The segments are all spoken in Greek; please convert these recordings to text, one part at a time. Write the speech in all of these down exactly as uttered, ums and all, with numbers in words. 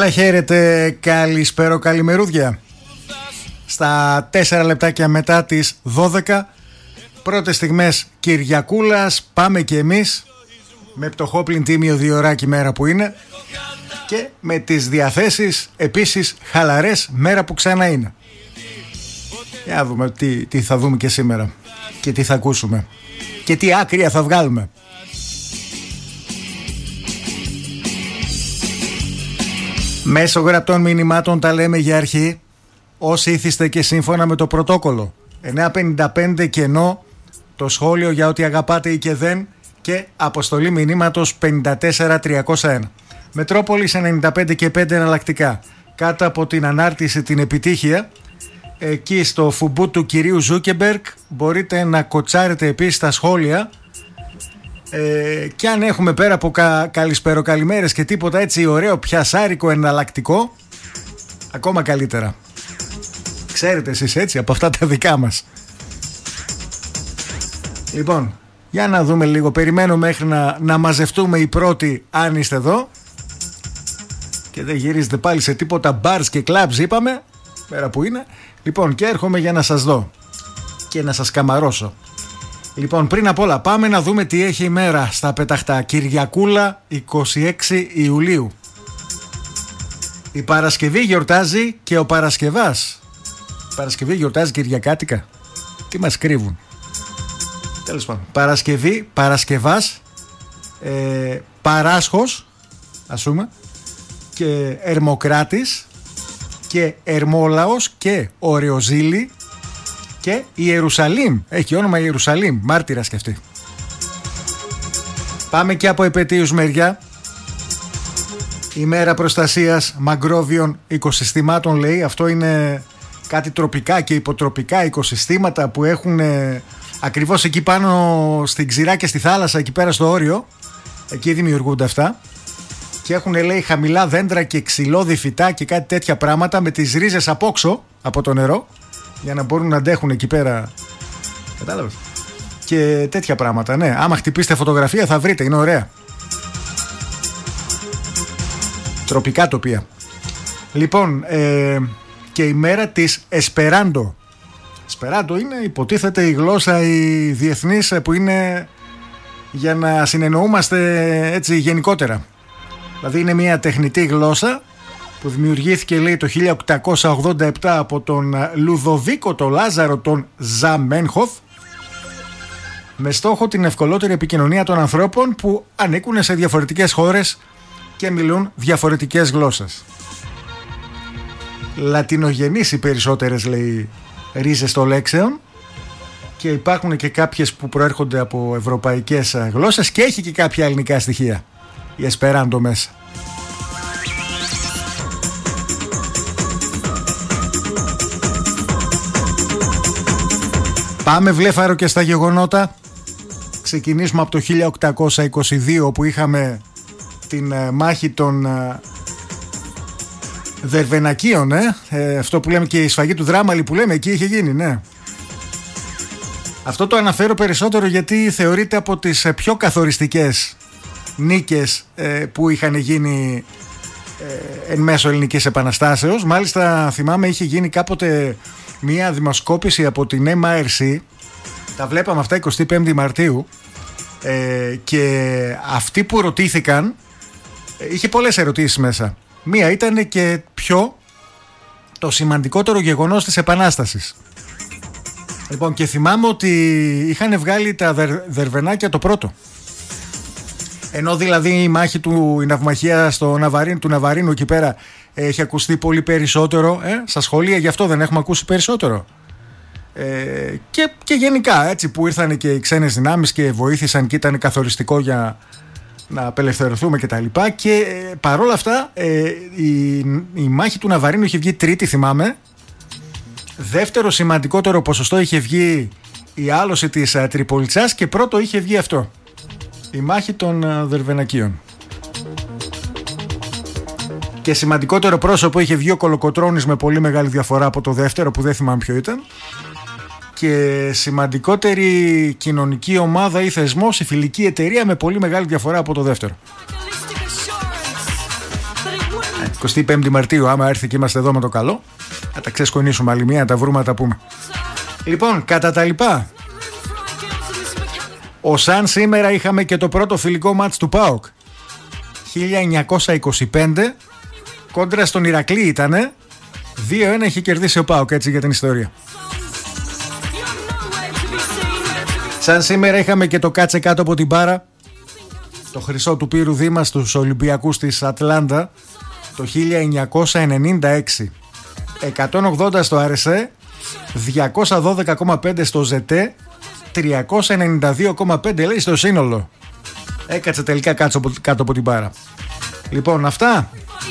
Έλα χαίρετε, καλησπέρα, καλημερούδια. Στα τέσσερα λεπτάκια μετά τις δώδεκα, πρώτες στιγμές Κυριακούλας, πάμε και εμείς με πτωχόπλην τίμιο διωράκι μέρα που είναι και με τις διαθέσεις επίσης χαλαρές μέρα που ξανά είναι. Για να δούμε τι, τι θα δούμε και σήμερα και τι θα ακούσουμε και τι άκρια θα βγάλουμε. Μέσω γραπτών μηνυμάτων τα λέμε για αρχή. Όσοι ήθιστε και σύμφωνα με το πρωτόκολλο εννιά πενήντα πέντε κενό το σχόλιο για ότι αγαπάτε ή και δεν και αποστολή μηνύματος πενήντα τέσσερα τριακόσια ένα. Μετρόπολης ενενήντα πέντε και πέντε εναλλακτικά. Κάτω από την ανάρτηση την επιτυχία, εκεί στο φουμπού του κυρίου Ζούκεμπεργκ μπορείτε να κοτσάρετε επίσης τα σχόλια. Ε, και αν έχουμε πέρα από κα, καλησπέρο καλημέρες και τίποτα έτσι ωραίο πιασάρικο εναλλακτικό, ακόμα καλύτερα. Ξέρετε εσείς έτσι από αυτά τα δικά μας. Λοιπόν, για να δούμε λίγο. Περιμένω μέχρι να, να μαζευτούμε οι πρώτοι, αν είστε εδώ και δεν γυρίζετε πάλι σε τίποτα bars και clubs, είπαμε, πέρα που είναι. Λοιπόν, και έρχομαι για να σας δω και να σας καμαρώσω. Λοιπόν, πριν απ' όλα πάμε να δούμε τι έχει η μέρα στα πεταχτά. Κυριακούλα, είκοσι έξι Ιουλίου. Η Παρασκευή γιορτάζει και ο Παρασκευάς. Η Παρασκευή γιορτάζει Κυριακάτικα. Τι μας κρύβουν. Τέλος πάντων. Παρασκευή, Παρασκευάς, ε, Παράσχος, ας πούμε, και Ερμοκράτης και Ερμόλαος και Ωρεοζήλη και Ιερουσαλήμ. Έχει όνομα Ιερουσαλήμ, μάρτυρας κι αυτή. Πάμε και από επετείους μεριά. Ημέρα προστασίας μαγκρόβιων οικοσυστημάτων, λέει. Αυτό είναι κάτι τροπικά και υποτροπικά οικοσυστήματα που έχουν ε, ακριβώς εκεί πάνω στην ξηρά και στη θάλασσα, εκεί πέρα στο όριο. Εκεί δημιουργούνται αυτά. Και έχουν, λέει, χαμηλά δέντρα και ξυλώδη φυτά και κάτι τέτοια πράγματα με τις ρίζες απόξω από το νερό, για να μπορούν να αντέχουν εκεί πέρα. Κατάλαβες. Και τέτοια πράγματα, ναι. Άμα χτυπήσετε φωτογραφία θα βρείτε, είναι ωραία. Τροπικά τοπία. Λοιπόν, ε, και η μέρα της Εσπεράντο. Εσπεράντο είναι, υποτίθεται, η γλώσσα η διεθνής που είναι για να συνεννοούμαστε έτσι γενικότερα. Δηλαδή είναι μια τεχνητή γλώσσα που δημιουργήθηκε, λέει, το χίλια οκτακόσια ογδόντα επτά από τον Λουδοβίκο το Λάζαρο τον Ζαμένχοφ, με στόχο την ευκολότερη επικοινωνία των ανθρώπων που ανήκουν σε διαφορετικές χώρες και μιλούν διαφορετικές γλώσσες. Λατινογενείς οι περισσότερες, λέει, ρίζες των λέξεων, και υπάρχουν και κάποιες που προέρχονται από ευρωπαϊκές γλώσσες και έχει και κάποια ελληνικά στοιχεία η Εσπεράντο μέσα. Πάμε βλέφαρο και στα γεγονότα. Ξεκινήσουμε από το χίλια οκτακόσια είκοσι δύο, που είχαμε την uh, μάχη των uh, Δερβενακίων, ε? ε, αυτό που λέμε και η σφαγή του Δράμαλη που λέμε, εκεί είχε γίνει, ναι. Αυτό το αναφέρω περισσότερο γιατί θεωρείται από τις πιο καθοριστικές νίκες ε, που είχαν γίνει ε, εν μέσω ελληνικής επαναστάσεως. Μάλιστα θυμάμαι είχε γίνει κάποτε μια δημοσκόπηση από την εμ άι αρ σι, τα βλέπαμε αυτά εικοστή πέμπτη Μαρτίου, ε, και αυτοί που ρωτήθηκαν, ε, είχε πολλές ερωτήσεις μέσα. Μία ήταν και ποιο το σημαντικότερο γεγονός της Επανάστασης. Λοιπόν, και θυμάμαι ότι είχαν βγάλει τα δερ, Δερβενάκια το πρώτο. Ενώ δηλαδή η μάχη του, η ναυμαχία στο Ναβαρίνο, του Ναβαρίνου εκεί πέρα έχει ακουστεί πολύ περισσότερο, ε, στα σχολεία, γι' αυτό δεν έχουμε ακούσει περισσότερο. Ε, και, και γενικά έτσι που ήρθαν και οι ξένες δυνάμεις και βοήθησαν και ήταν καθοριστικό για να απελευθερωθούμε και τα λοιπά. Και ε, παρόλα αυτά ε, η, η μάχη του Ναβαρίνου είχε βγει τρίτη, θυμάμαι. Δεύτερο σημαντικότερο ποσοστό είχε βγει η άλωση της α, Τριπολιτσάς, και πρώτο είχε βγει αυτό, η μάχη των α, Δερβενακίων. Και σημαντικότερο πρόσωπο είχε βγει ο Κολοκοτρώνης με πολύ μεγάλη διαφορά από το δεύτερο που δεν θυμάμαι ποιο ήταν. Και σημαντικότερη κοινωνική ομάδα ή θεσμός, η φιλική εταιρεία, με πολύ μεγάλη διαφορά από το δεύτερο. εικοστή πέμπτη Μαρτίου, άμα έρθει και είμαστε εδώ με το καλό, θα τα ξεσκονίσουμε άλλη μία, τα βρούμε, τα πούμε. Λοιπόν, κατά τα λοιπά, ο Σαν σήμερα είχαμε και το πρώτο φιλικό μάτς του ΠΑΟΚ. χίλια εννιακόσια είκοσι πέντε, κόντρα στον Ηρακλή ήτανε. δύο ένα είχε κερδίσει ο ΠΑΟΚ, έτσι για την ιστορία. Σαν σήμερα είχαμε και το κάτσε κάτω από την μπάρα, το χρυσό του Πύρου Δήμα στους Ολυμπιακούς της Ατλάντα το χίλια εννιακόσια ενενήντα έξι. εκατόν ογδόντα στο αρ ες ε, διακόσια δώδεκα κόμμα πέντε στο ζετ ε, τριακόσια ενενήντα δύο κόμμα πέντε λέει στο σύνολο. Έκατσε τελικά κάτω, κάτω από την μπάρα. Λοιπόν, αυτά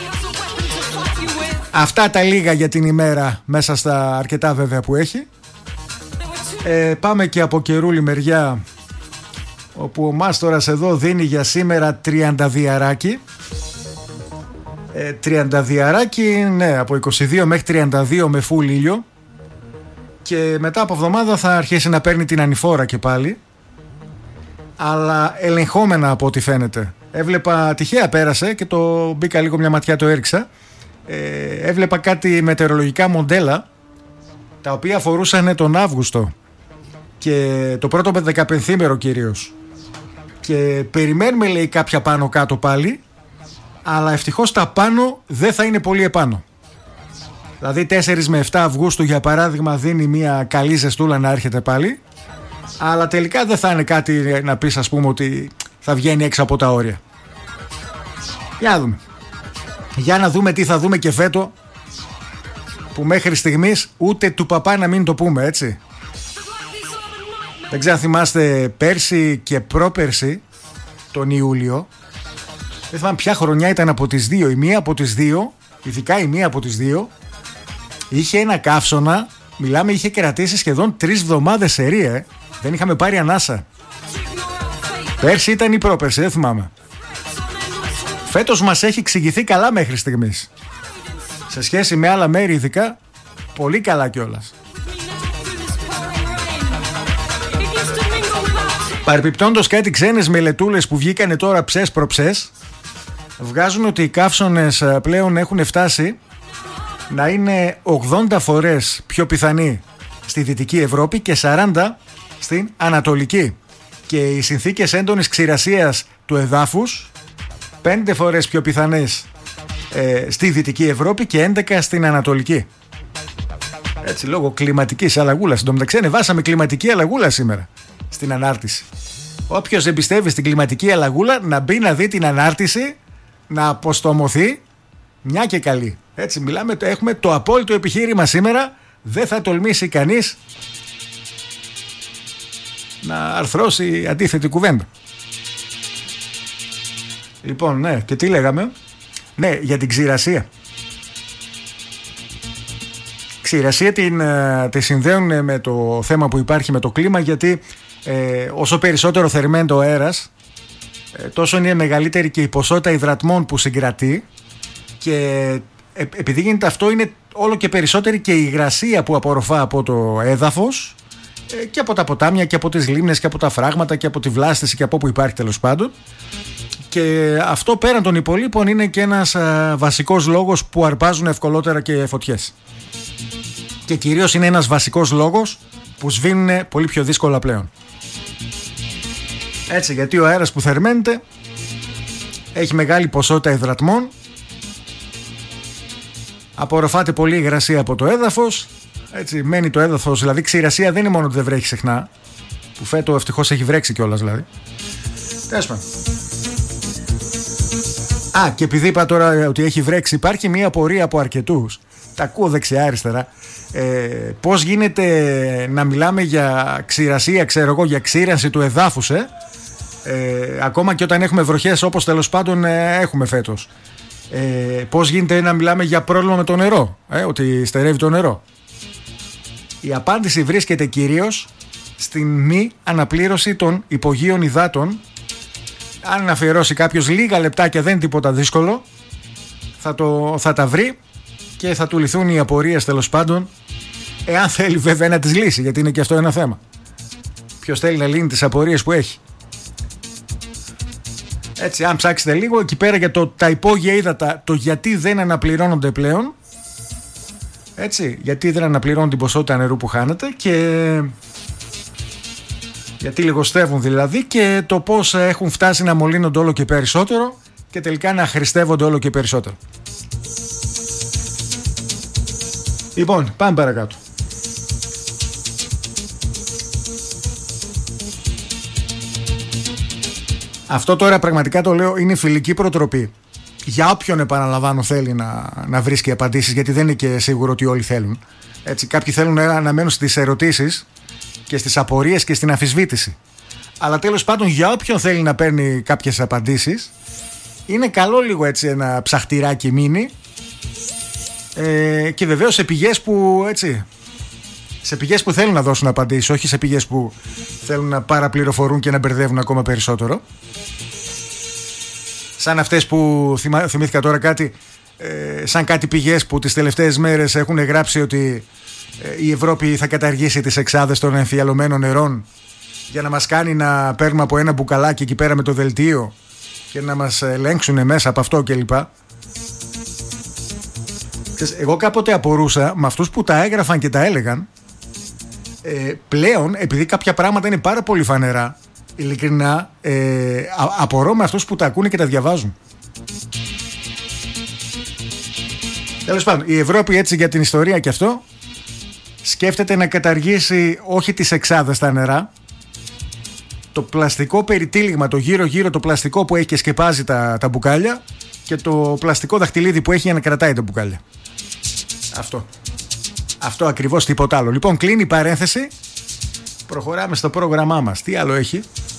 Αυτά τα λίγα για την ημέρα, μέσα στα αρκετά βέβαια που έχει. ε, Πάμε και από καιρούλη μεριά, όπου ο Μάστορας εδώ δίνει για σήμερα τριανταδιαράκι. ε, τριανταδιαράκι, ναι, από είκοσι δύο μέχρι τριάντα δύο με φουλ ήλιο. Και μετά από εβδομάδα θα αρχίσει να παίρνει την ανηφόρα και πάλι, αλλά ελεγχόμενα από ό,τι φαίνεται. Έβλεπα, τυχαία πέρασε και το μπήκα λίγο μια ματιά, το έριξα. ε, Έβλεπα κάτι μετεωρολογικά μοντέλα, τα οποία αφορούσαν τον Αύγουστο και το πρώτο δεκαπενθήμερο κυρίως. Και περιμένουμε, λέει, κάποια πάνω κάτω πάλι, αλλά ευτυχώς τα πάνω δεν θα είναι πολύ επάνω. Δηλαδή τέσσερις με επτά Αυγούστου για παράδειγμα δίνει μια καλή ζεστούλα να έρχεται πάλι, αλλά τελικά δεν θα είναι κάτι να πεις, ας πούμε, ότι θα βγαίνει έξω από τα όρια. Για να δούμε. Για να δούμε τι θα δούμε και φέτο, που μέχρι στιγμής ούτε του παπά να μην το πούμε, έτσι. Δεν ξέρω αν θυμάστε πέρσι και πρόπερσι τον Ιούλιο, δεν θυμάμαι ποια χρονιά ήταν από τις δύο. Η μία από τις δύο, ειδικά η μία από τις δύο, είχε ένα καύσωνα, μιλάμε, είχε κρατήσει σχεδόν τρεις εβδομάδες σερί, ε. Δεν είχαμε πάρει ανάσα. Πέρσι ήταν η πρόπερσι, δεν θυμάμαι. Φέτος μας έχει εξηγηθεί καλά μέχρι στιγμής. Σε σχέση με άλλα μέρη ειδικά, πολύ καλά κιόλας. Παρεπιπτόντως, κάτι ξένες μελετούλες που βγήκανε τώρα ψες προψες βγάζουν ότι οι καύσωνες πλέον έχουν φτάσει να είναι ογδόντα φορές πιο πιθανοί στη Δυτική Ευρώπη και σαράντα στην Ανατολική. Και οι συνθήκες έντονης ξηρασίας του εδάφους πέντε φορές πιο πιθανές ε, στη Δυτική Ευρώπη και έντεκα στην Ανατολική. Έτσι, λόγω κλιματικής αλλαγούλας. Εν τω μεταξύ, ανεβάσαμε κλιματική αλλαγούλα σήμερα στην ανάρτηση. Όποιος εμπιστεύει στην κλιματική αλλαγούλα, να μπει να δει την ανάρτηση, να αποστομωθεί, μια και καλή. Έτσι, μιλάμε, έχουμε το απόλυτο επιχείρημα σήμερα. Δεν θα τολμήσει κανείς να αρθρώσει αντίθετη κουβέντα. Λοιπόν, ναι, και τι λέγαμε? Ναι, για την ξηρασία. Ξηρασία την, τη συνδέουν με το θέμα που υπάρχει με το κλίμα, γιατί ε, όσο περισσότερο θερμαίνει το αέρας, ε, τόσο είναι μεγαλύτερη και η ποσότητα υδρατμών που συγκρατεί, και ε, επειδή γίνεται αυτό, είναι όλο και περισσότερη και η υγρασία που απορροφά από το έδαφος, ε, και από τα ποτάμια και από τις λίμνες και από τα φράγματα και από τη βλάστηση και από όπου υπάρχει, τέλος πάντων. Και αυτό πέραν των υπολείπων είναι και ένας α, βασικός λόγος που αρπάζουν ευκολότερα και φωτιές. Και κυρίως είναι ένας βασικός λόγος που σβήνουν πολύ πιο δύσκολα πλέον. Έτσι, γιατί ο αέρας που θερμαίνεται έχει μεγάλη ποσότητα υδρατμών, απορροφάται πολύ υγρασία από το έδαφος, έτσι, μένει το έδαφος, δηλαδή ξηρασία δεν είναι μόνο ότι δεν βρέχει συχνά, που φέτο ευτυχώς έχει βρέξει κιόλας δηλαδή. Τέλος πάντων. Α, και επειδή είπα τώρα ότι έχει βρέξει, υπάρχει μια απορία από αρκετούς, τα ακούω δεξιά αριστερά, ε, πώς γίνεται να μιλάμε για ξηρασία, ξέρω εγώ, για ξήρανση του εδάφους, ε? Ε, ακόμα και όταν έχουμε βροχές, όπως τέλος πάντων ε, έχουμε φέτος. Ε, πώς γίνεται να μιλάμε για πρόβλημα με το νερό, ε, ότι στερεύει το νερό? Η απάντηση βρίσκεται κυρίως στην μη αναπλήρωση των υπογείων υδάτων. Αν αφιερώσει κάποιος λίγα λεπτάκια, δεν είναι τίποτα δύσκολο, θα, το, θα τα βρει και θα του λυθούν οι απορίες, τέλος πάντων, εάν θέλει βέβαια να τις λύσει, γιατί είναι και αυτό ένα θέμα. Ποιος θέλει να λύνει τις απορίες που έχει? Έτσι, αν ψάξετε λίγο εκεί πέρα για το, τα υπόγεια ύδατα, το γιατί δεν αναπληρώνονται πλέον. Έτσι, γιατί δεν αναπληρώνουν την ποσότητα νερού που χάνεται και γιατί λιγοστεύουν δηλαδή, και το πώς έχουν φτάσει να μολύνονται όλο και περισσότερο και τελικά να χρηστεύονται όλο και περισσότερο. Λοιπόν, πάμε παρακάτω. Αυτό τώρα πραγματικά το λέω, είναι φιλική προτροπή για όποιον, επαναλαμβάνω, θέλει να, να βρίσκει απαντήσεις, γιατί δεν είναι και σίγουρο ότι όλοι θέλουν. Έτσι, κάποιοι θέλουν να, να μένουν στις ερωτήσεις και στις απορίες και στην αμφισβήτηση. Αλλά τέλος πάντων, για όποιον θέλει να παίρνει κάποιες απαντήσεις, είναι καλό λίγο έτσι ένα ψαχτηράκι μείνει, ε, και βεβαίως σε πηγές που, έτσι, σε πηγές που θέλουν να δώσουν απαντήσεις, όχι σε πηγές που θέλουν να παραπληροφορούν και να μπερδεύουν ακόμα περισσότερο. Σαν αυτές που θυμά, θυμήθηκα τώρα κάτι, ε, σαν κάτι πηγές που τις τελευταίες μέρες έχουν γράψει ότι ε, η Ευρώπη θα καταργήσει τις εξάδες των εμφιαλωμένων νερών για να μας κάνει να παίρνουμε από ένα μπουκαλάκι εκεί πέρα με το δελτίο και να μας ελέγξουν μέσα από αυτό κλπ. Εγώ κάποτε απορούσα με αυτούς που τα έγραφαν και τα έλεγαν. Ε, πλέον, επειδή κάποια πράγματα είναι πάρα πολύ φανερά, ειλικρινά, ε, α, απορώ με αυτούς που τα ακούνε και τα διαβάζουν. Τέλος πάντων, η Ευρώπη, έτσι, για την ιστορία και αυτό, σκέφτεται να καταργήσει όχι τις εξάδες στα νερά, το πλαστικό περιτύλιγμα, το γύρω γύρω το πλαστικό που έχει και σκεπάζει τα, τα μπουκάλια, και το πλαστικό δαχτυλίδι που έχει για να κρατάει τα μπουκάλια. Αυτό. Αυτό ακριβώς, τίποτα άλλο. Λοιπόν, κλείνει η παρένθεση. Προχωράμε στο πρόγραμμά μας. Τι άλλο έχει?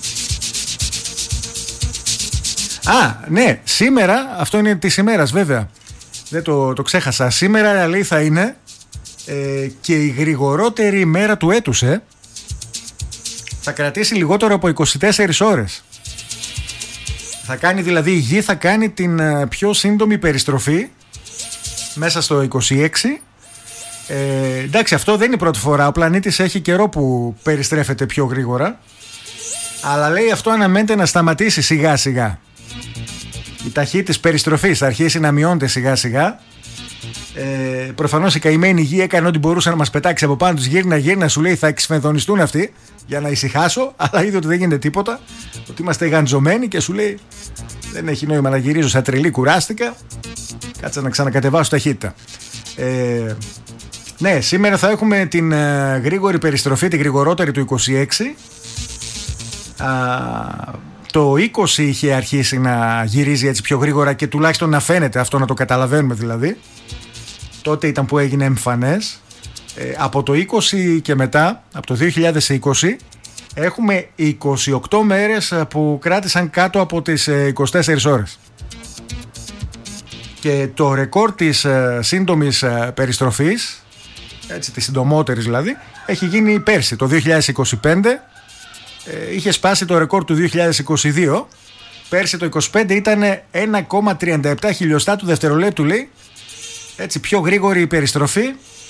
Α, ναι, σήμερα, αυτό είναι της ημέρας βέβαια. Δεν το, το ξέχασα. Σήμερα, λέει, θα είναι ε, και η γρηγορότερη ημέρα του έτους, ε. Θα κρατήσει λιγότερο από είκοσι τέσσερις ώρες. Θα κάνει δηλαδή, η Γη θα κάνει την πιο σύντομη περιστροφή μέσα στο είκοσι έξι. Ε, εντάξει, αυτό δεν είναι η πρώτη φορά. Ο πλανήτης έχει καιρό που περιστρέφεται πιο γρήγορα. Αλλά λέει αυτό αναμένεται να σταματήσει σιγά σιγά. Η ταχύτητα της περιστροφής θα αρχίσει να μειώνεται σιγά σιγά. Ε, προφανώς η καημένη Γη έκανε ό,τι μπορούσε να μας πετάξει από πάνω τους. Γύρνα γύρνα, σου λέει, θα εξφενδονιστούν αυτοί για να ησυχάσω. Αλλά είδε ότι δεν γίνεται τίποτα, ότι είμαστε γαντζωμένοι, και σου λέει δεν έχει νόημα να γυρίζω σαν τρελή, κουράστηκα, κάτσα να ξανακατεβάσω ταχύτητα. ε, Ναι, σήμερα θα έχουμε την ε, γρήγορη περιστροφή, τη γρηγορότερη του είκοσι έξι. Α, το είκοσι είχε αρχίσει να γυρίζει έτσι πιο γρήγορα, και τουλάχιστον να φαίνεται αυτό, να το καταλαβαίνουμε δηλαδή. Τότε ήταν που έγινε εμφανές. ε, Από το είκοσι και μετά, από το δύο χιλιάδες είκοσι, έχουμε είκοσι οκτώ μέρες που κράτησαν κάτω από τις είκοσι τέσσερις ώρες. Και το ρεκόρ της ε, σύντομης ε, περιστροφής, έτσι, της συντομότερης δηλαδή, έχει γίνει πέρσι, το δύο χιλιάδες είκοσι πέντε. ε, Είχε σπάσει το ρεκόρ του δύο χιλιάδες είκοσι δύο. Πέρσι το είκοσι πέντε ήταν ένα κόμμα τριάντα επτά χιλιοστά του δευτερολέπτου, λέει. Έτσι, πιο γρήγορη η περιστροφή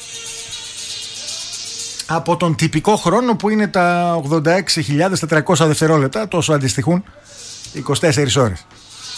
από τον τυπικό χρόνο που είναι τα ογδόντα έξι χιλιάδες τετρακόσια δευτερόλεπτα. Τόσο αντιστοιχούν είκοσι τέσσερις ώρες.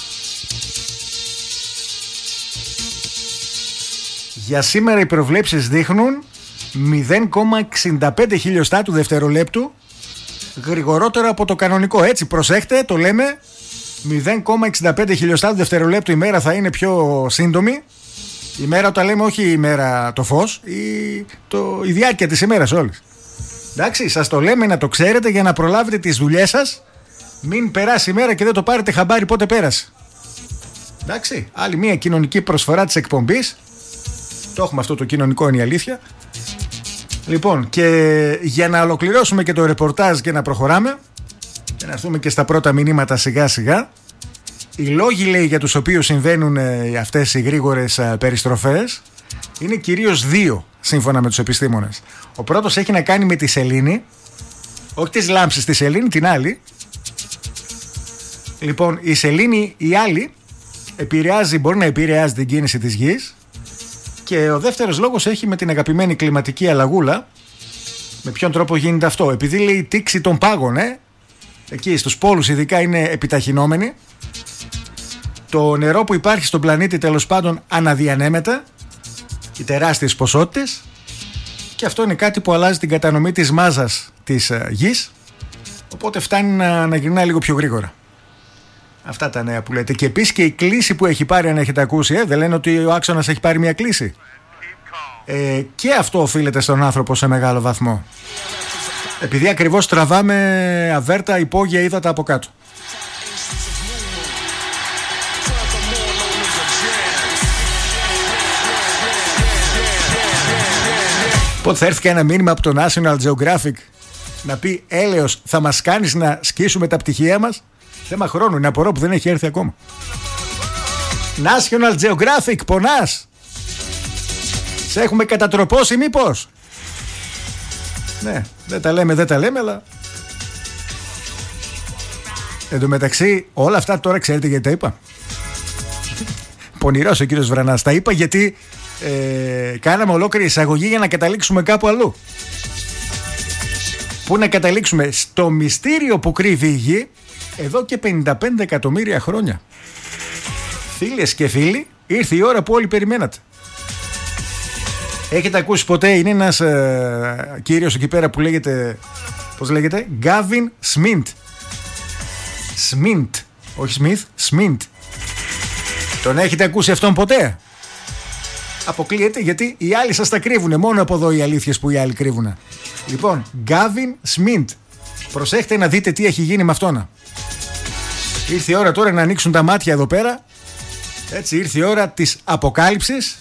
Για σήμερα οι προβλέψεις δείχνουν μηδέν κόμμα εξήντα πέντε χιλιοστά του δευτερολέπτου γρηγορότερο από το κανονικό. Έτσι, προσέχτε, το λέμε, μηδέν κόμμα εξήντα πέντε χιλιοστά του δευτερολέπτου η μέρα θα είναι πιο σύντομη. Η μέρα, όταν λέμε, όχι η μέρα το φως, η, το, η διάρκεια της ημέρας όλης. Εντάξει, σας το λέμε να το ξέρετε για να προλάβετε τις δουλειές σας. Μην περάσει η μέρα και δεν το πάρετε χαμπάρι πότε πέρασε. Εντάξει, άλλη μια κοινωνική προσφορά της εκπομπής. Το έχουμε αυτό το κοινωνικό, είναι η αλήθεια. Λοιπόν, και για να ολοκληρώσουμε και το ρεπορτάζ και να προχωράμε και να έρθουμε και στα πρώτα μηνύματα σιγά σιγά. Οι λόγοι, λέει, για τους οποίους συμβαίνουν ε, αυτές οι γρήγορες ε, περιστροφές είναι κυρίως δύο, σύμφωνα με τους επιστήμονες. Ο πρώτος έχει να κάνει με τη σελήνη, όχι τις λάμψεις στη σελήνη, την άλλη. Λοιπόν, η σελήνη, η άλλη, επηρεάζει, μπορεί να επηρεάζει την κίνηση της Γης. Και ο δεύτερος λόγος έχει με την αγαπημένη κλιματική αλλαγούλα. Με ποιον τρόπο γίνεται αυτό? Επειδή, λέει, η τήξη των πάγων, ε, εκεί στους πόλους ειδικά είναι επιταχυνόμενη. Το νερό που υπάρχει στον πλανήτη τέλος πάντων αναδιανέμεται, οι τεράστιες ποσότητες, και αυτό είναι κάτι που αλλάζει την κατανομή της μάζας της γης, οπότε φτάνει να, να γυρνάει λίγο πιο γρήγορα. Αυτά τα νέα που λέτε. Και επίσης και η κλίση που έχει πάρει, αν έχετε ακούσει, ε, δεν λένε ότι ο άξονας έχει πάρει μια κλίση. Ε, και αυτό οφείλεται στον άνθρωπο σε μεγάλο βαθμό. Επειδή ακριβώς τραβάμε αβέρτα υπόγεια ύδατα από κάτω. Πότε θα έρθει και ένα μήνυμα από το National Geographic να πει έλεος, θα μας κάνεις να σκίσουμε τα πτυχία μας? Θέμα χρόνου, είναι απορώ που δεν έχει έρθει ακόμα. National Geographic, πονάς? Σε έχουμε κατατροπώσει μήπως? Ναι, δεν τα λέμε, δεν τα λέμε, αλλά εν τω μεταξύ όλα αυτά τώρα ξέρετε γιατί τα είπα? Πονηρός ο κύριος Βρανάς. Τα είπα γιατί ε, κάναμε ολόκληρη εισαγωγή για να καταλήξουμε κάπου αλλού. Πού να καταλήξουμε? Στο μυστήριο που κρύβει η γη εδώ και πενήντα πέντε εκατομμύρια χρόνια. Φίλες και φίλοι, ήρθε η ώρα που όλοι περιμένατε. Έχετε ακούσει ποτέ? Είναι ένας ε, κύριος εκεί πέρα που λέγεται, πώς λέγεται, Γκάβιν Σμιντ. Σμιντ, όχι Σμιθ, Σμιντ. Τον έχετε ακούσει αυτόν ποτέ? Αποκλείεται, γιατί οι άλλοι σας τα κρύβουνε. Μόνο από εδώ οι αλήθειες που οι άλλοι κρύβουνε. Λοιπόν, Γκάβιν Σμιντ. Προσέχτε να δείτε τι έχει γίνει με αυτόν. Ήρθε η ώρα τώρα να ανοίξουν τα μάτια εδώ πέρα. Έτσι, ήρθε η ώρα της αποκάλυψης.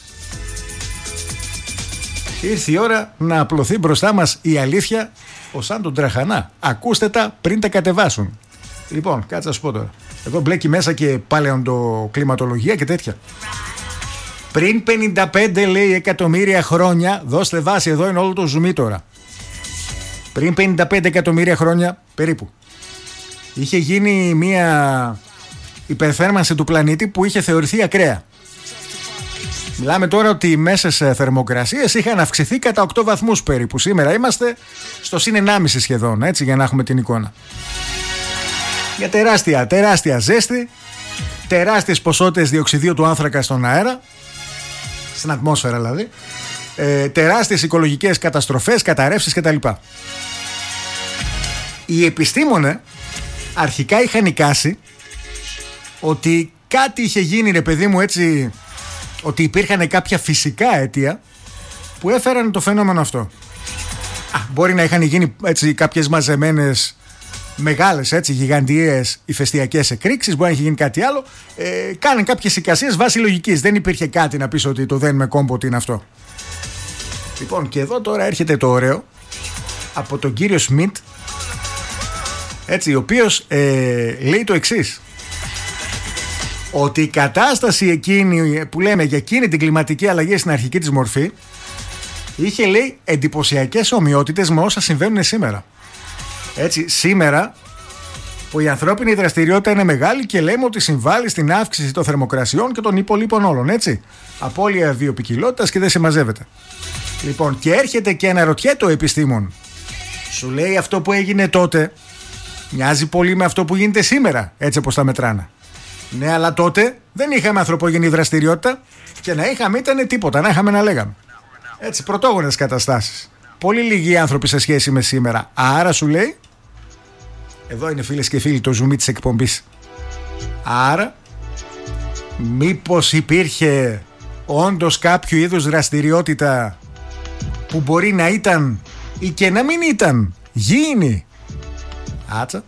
Ήρθε η ώρα να απλωθεί μπροστά μας η αλήθεια ως σαν τον τραχανά. Ακούστε τα πριν τα κατεβάσουν. Λοιπόν, κάτσε να σου πω τώρα. Εδώ μπλέκει μέσα και παλαιοντοκλιματολογία και τέτοια. Πριν πενήντα πέντε, λέει, εκατομμύρια χρόνια, δώστε βάση, εδώ είναι όλο το ζουμί τώρα. Πριν πενήντα πέντε εκατομμύρια χρόνια περίπου, είχε γίνει μια υπερθέρμανση του πλανήτη που είχε θεωρηθεί ακραία. Μιλάμε τώρα ότι οι μέσες θερμοκρασίες είχαν αυξηθεί κατά οκτώ βαθμούς περίπου. Σήμερα είμαστε στο συν ενάμιση σχεδόν, έτσι, για να έχουμε την εικόνα. Για τεράστια, τεράστια ζέστη, τεράστιες ποσότητες διοξιδίου του άνθρακα στον αέρα, στην ατμόσφαιρα δηλαδή, ε, τεράστιες οικολογικές καταστροφές, καταρρεύσεις κτλ. Οι επιστήμονες αρχικά είχαν εικάσει ότι κάτι είχε γίνει, ρε παιδί μου, έτσι, ότι υπήρχαν κάποια φυσικά αίτια που έφεραν το φαινόμενο αυτό. Α, μπορεί να είχαν γίνει έτσι κάποιες μαζεμένες μεγάλες, έτσι, γιγαντιές ηφαιστειακές εκρήξεις, μπορεί να έχει γίνει κάτι άλλο. Ε, κάνουν κάποιες εικασίες βάσει λογικής. Δεν υπήρχε κάτι να πεις ότι το δένουμε κόμπο ότι είναι αυτό. Λοιπόν, και εδώ τώρα έρχεται το ωραίο από τον κύριο Σμιντ, έτσι, ο οποίος ε, λέει το εξής, ότι η κατάσταση εκείνη που λέμε για εκείνη την κλιματική αλλαγή στην αρχική της μορφή είχε, λέει, εντυπωσιακές ομοιότητες με όσα συμβαίνουν σήμερα. Έτσι, σήμερα που η ανθρώπινη δραστηριότητα είναι μεγάλη και λέμε ότι συμβάλλει στην αύξηση των θερμοκρασιών και των υπολείπων όλων, έτσι, απώλεια βιοποικιλότητας και δεν συμμαζεύεται. Λοιπόν, και έρχεται και αναρωτιέται ο επιστήμον, σου λέει αυτό που έγινε τότε μοιάζει πολύ με αυτό που γίνεται σήμερα, έτσι όπως τα μετράνα. Ναι, αλλά τότε δεν είχαμε ανθρωπογενή δραστηριότητα και να είχαμε ήταν τίποτα, να είχαμε να λέγαμε. Έτσι, πρωτόγονες καταστάσεις. Πολύ λίγοι άνθρωποι σε σχέση με σήμερα. Άρα, σου λέει, εδώ είναι, φίλες και φίλοι, το ζουμί της εκπομπής. Άρα, μήπως υπήρχε όντως κάποιο είδους δραστηριότητα που μπορεί να ήταν ή και να μην ήταν γήινη? Άτσα.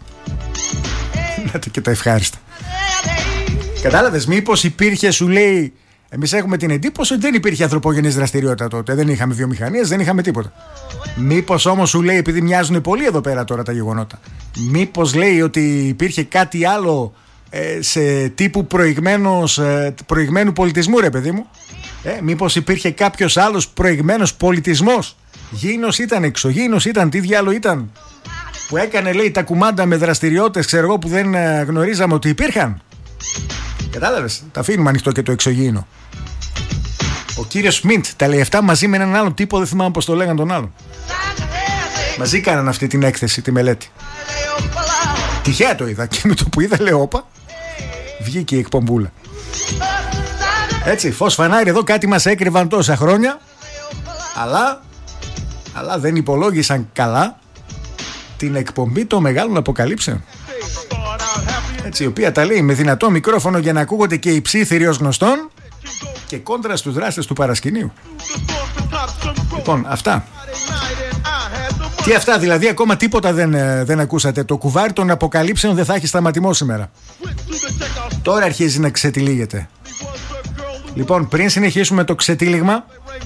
Να το και τα ευχάριστα. Κατάλαβες, μήπως υπήρχε, σου λέει, εμείς έχουμε την εντύπωση ότι δεν υπήρχε ανθρωπογενής δραστηριότητα τότε. Δεν είχαμε βιομηχανίες, δεν είχαμε τίποτα. Μήπως όμως, σου λέει, επειδή μοιάζουν πολύ εδώ πέρα τώρα τα γεγονότα, μήπως λέει ότι υπήρχε κάτι άλλο ε, σε τύπου προηγμένος, ε, προηγμένου πολιτισμού, ρε παιδί μου. Ε, μήπως υπήρχε κάποιος άλλος προηγμένος πολιτισμός? Γήινος ήταν, εξωγήινος ήταν, τι διάλο ήταν, που έκανε, λέει, τα κουμάντα με δραστηριότητες, ξέρω εγώ, που δεν ε, γνωρίζαμε ότι υπήρχαν. Κατάλαβες, τα αφήνουμε ανοιχτό και το εξωγήινο. Ο κύριος Σμιντ τα λέει αυτά μαζί με έναν άλλον τύπο, δεν θυμάμαι πως το λέγανε τον άλλον. Μαζί κάναν αυτή την έκθεση, τη μελέτη. Τυχαία το είδα και με το που είδα λέω όπα, βγήκε η εκπομπούλα. Έτσι, φως φανάρι εδώ, κάτι μας έκρυβαν τόσα χρόνια, αλλά, αλλά δεν υπολόγισαν καλά την εκπομπή των μεγάλων αποκαλύψεων. Έτσι, η οποία τα λέει με δυνατό μικρόφωνο για να ακούγονται και οι ψήθυροι ως γνωστόν και κόντρα στους δράστες του παρασκηνίου. Λοιπόν, αυτά. Τι αυτά δηλαδή, ακόμα τίποτα δεν, δεν ακούσατε. Το κουβάρι των αποκαλύψεων δεν θα έχει σταματημό σήμερα. Τώρα αρχίζει να ξετυλίγεται. Λοιπόν, πριν συνεχίσουμε το ξετύλιγμα,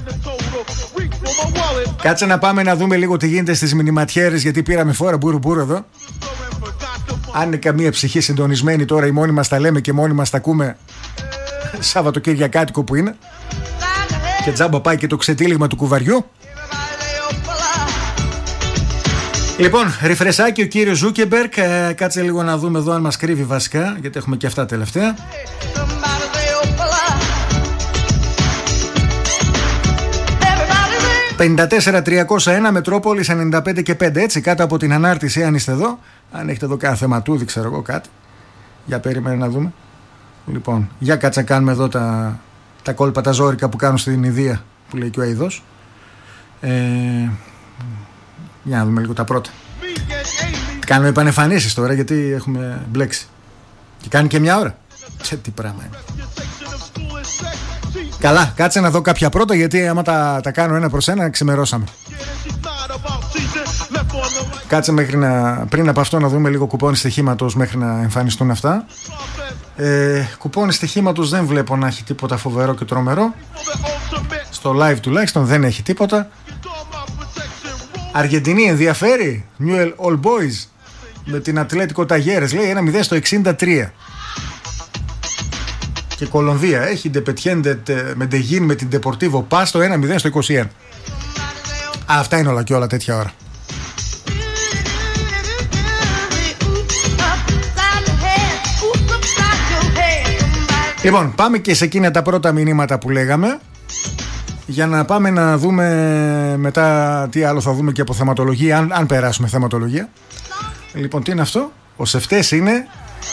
κάτσε να πάμε να δούμε λίγο τι γίνεται στις μηνυματιέρες, γιατί πήραμε φόρα μπούρου μπούρου εδώ. Αν είναι καμία ψυχή συντονισμένη τώρα, οι μόνοι μας τα λέμε και μόνοι μας τα ακούμε, Σαββατοκυριακάτικο που είναι, και τζάμπα πάει και το ξετύλιγμα του κουβαριού. Λοιπόν, ριφρεσάκι ο κύριος Ζούκεμπερκ. ε, Κάτσε λίγο να δούμε εδώ αν μας κρύβει βασικά, γιατί έχουμε και αυτά τελευταία. πενήντα τέσσερα τριακόσια ένα Μετρόπολης ενενήντα πέντε και πέντε. Έτσι, κάτω από την ανάρτηση, αν είστε εδώ, αν έχετε εδώ κανένα θεματούδι, ξέρω εγώ κάτι. Για περίμενε να δούμε. Λοιπόν, για κάτσε να κάνουμε εδώ τα, τα κόλπα τα ζόρικα που κάνουν στην Ιδία, που λέει και ο Αηδός. ε, Για να δούμε λίγο τα πρώτα. Κάνουμε επανεμφανίσεις τώρα, γιατί έχουμε μπλέξει. Και κάνει και μια ώρα. Σε τι πράγμα είναι. Καλά, κάτσε να δω κάποια πρώτα, γιατί άμα τα, τα κάνω ένα προς ένα ξημερώσαμε. Κάτσε μέχρι να, πριν από αυτό να δούμε λίγο κουπόνι στοιχήματος μέχρι να εμφανιστούν αυτά. ε, Κουπόνι στοιχήματος δεν βλέπω να έχει τίποτα φοβερό και τρομερό. Στο live τουλάχιστον δεν έχει τίποτα. Αργεντινή ενδιαφέρει. Newell All Boys με την Ατλέτικο Ταγέρες, λέει ένα μηδέν στο εξήντα τρία. Και Κολομβία έχει Independiente Medellín με την Deportivo Paz το ένα μηδέν στο είκοσι ένα. Α, αυτά είναι όλα και όλα τέτοια ώρα. Λοιπόν, πάμε και σε εκείνα τα πρώτα μηνύματα που λέγαμε, για να πάμε να δούμε μετά τι άλλο θα δούμε και από θεματολογία, αν, αν περάσουμε θεματολογία. Λοιπόν, τι είναι αυτό? Ο Σεφτές είναι.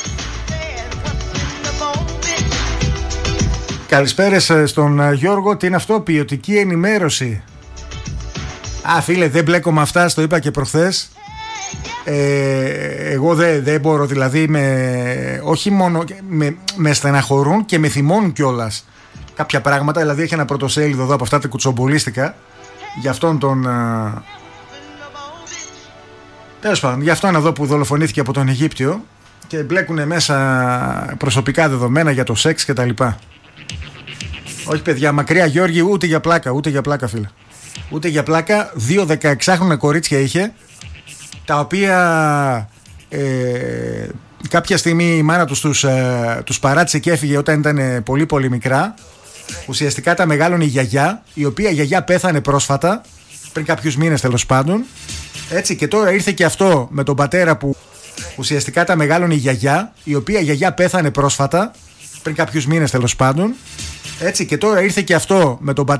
Καλησπέρες στον Γιώργο. Τι είναι αυτό? Ποιοτική ενημέρωση. Α, φίλε, δεν μπλέκω με αυτά, το είπα και προχθές. ε, Εγώ δεν δε μπορώ, δηλαδή με, όχι μόνο με, με στεναχωρούν και με θυμώνουν κιόλας κάποια πράγματα. Δηλαδή έχει ένα πρωτοσέλιδο εδώ από αυτά τα κουτσομπολίστικα για αυτόν τον α... τέλος πάντων, για αυτόν εδώ που δολοφονήθηκε από τον Αιγύπτιο, και μπλέκουν μέσα προσωπικά δεδομένα για το σεξ και τα λοιπά. Όχι παιδιά, μακριά Γιώργη, ούτε για πλάκα, ούτε για πλάκα φίλε. Ούτε για πλάκα. Δύο δεκαεξάχρονα κορίτσια είχε, τα οποία ε, κάποια στιγμή η μάνα τους τους, ε, τους παράτησε και έφυγε όταν ήταν πολύ πολύ μικρά. Ουσιαστικά τα μεγάλωνε η γιαγιά, η οποία γιαγιά πέθανε πρόσφατα, πριν κάποιους μήνες τέλος πάντων. Έτσι, και τώρα ήρθε και αυτό με τον πατέρα που ουσιαστικά τα μεγάλωνε η γιαγιά, η οποία γιαγιά πέθανε πρόσφατα, πριν κάποιους μήνες τέλος πάντων. Έτσι, και τώρα ήρθε και αυτό με τον πατέρα